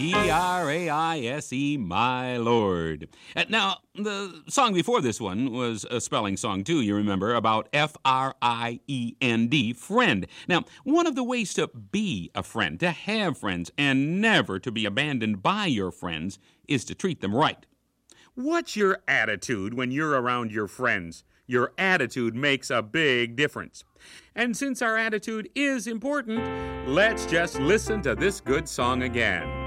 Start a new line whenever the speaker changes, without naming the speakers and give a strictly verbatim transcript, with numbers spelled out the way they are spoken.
P R A I S E, my lord. Uh, Now, the song before this one was a spelling song, too, you remember, about F R I E N D, friend. Now, one of the ways to be a friend, to have friends, and never to be abandoned by your friends is to treat them right. What's your attitude when you're around your friends? Your attitude makes a big difference. And since our attitude is important, let's just listen to this good song again.